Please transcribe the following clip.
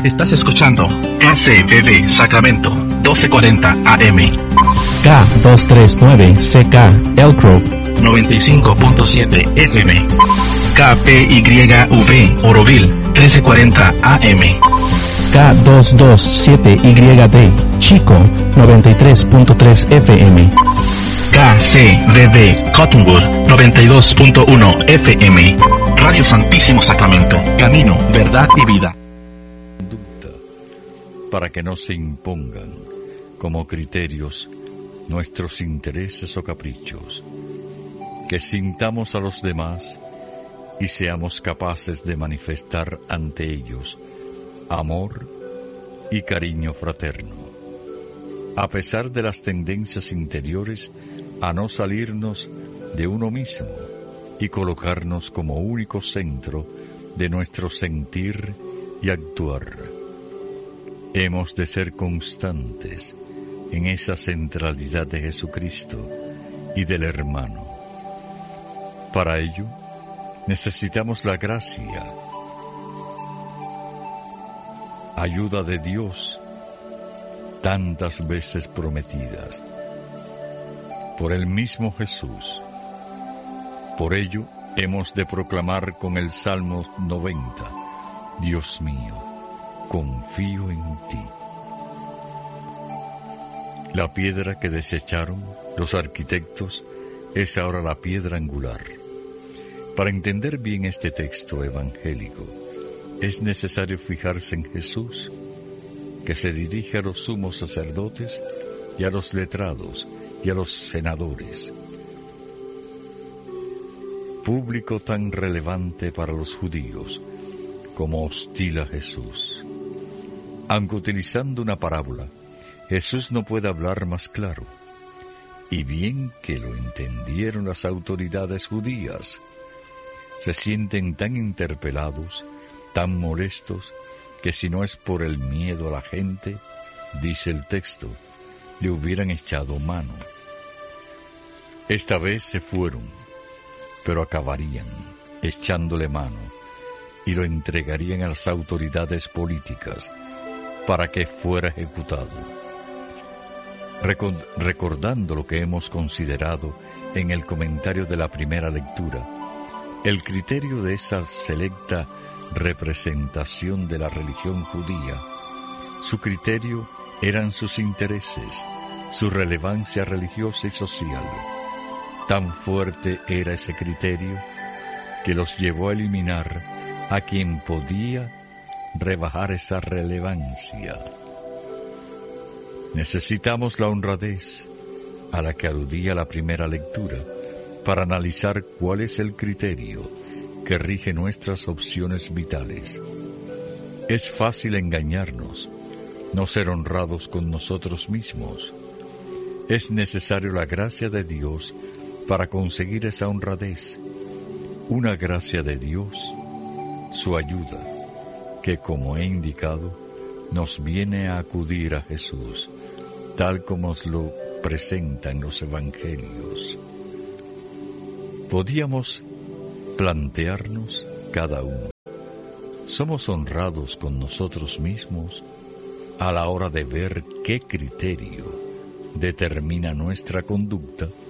Estás escuchando KCBB Sacramento 1240 AM, K239CK Elk Grove 95.7 FM, KPYV Oroville 1340 AM, K227YD Chico 93.3 FM, KCBB Cottonwood 92.1 FM, Radio Santísimo Sacramento, camino, verdad y vida. Para que no se impongan como criterios nuestros intereses o caprichos, que sintamos a los demás y seamos capaces de manifestar ante ellos amor y cariño fraterno, a pesar de las tendencias interiores a no salirnos de uno mismo y colocarnos como único centro de nuestro sentir y actuar. Hemos de ser constantes en esa centralidad de Jesucristo y del hermano. Para ello, necesitamos la gracia, ayuda de Dios, tantas veces prometidas por el mismo Jesús. Por ello, hemos de proclamar con el Salmo 90, Dios mío, confío en ti. La piedra que desecharon los arquitectos es ahora la piedra angular. Para entender bien este texto evangélico, es necesario fijarse en Jesús, que se dirige a los sumos sacerdotes y a los letrados y a los senadores. Público tan relevante para los judíos como hostil a Jesús. Aunque utilizando una parábola, Jesús no puede hablar más claro, y bien que lo entendieron las autoridades judías, se sienten tan interpelados, tan molestos, que si no es por el miedo a la gente, dice el texto, le hubieran echado mano. Esta vez se fueron, pero acabarían echándole mano y lo entregarían a las autoridades políticas para que fuera ejecutado. Recordando lo que hemos considerado en el comentario de la primera lectura, el criterio de esa selecta representación de la religión judía, su criterio eran sus intereses, su relevancia religiosa y social. Tan fuerte era ese criterio que los llevó a eliminar a quien podía rebajar esa relevancia. Necesitamos la honradez a la que aludía la primera lectura para analizar cuál es el criterio que rige nuestras opciones vitales. Es fácil engañarnos, no ser honrados con nosotros mismos. Es necesario la gracia de Dios para conseguir esa honradez, una gracia de Dios, su ayuda, que como he indicado, nos viene a acudir a Jesús, tal como nos lo presentan los evangelios. Podíamos plantearnos cada uno, ¿somos honrados con nosotros mismos a la hora de ver qué criterio determina nuestra conducta?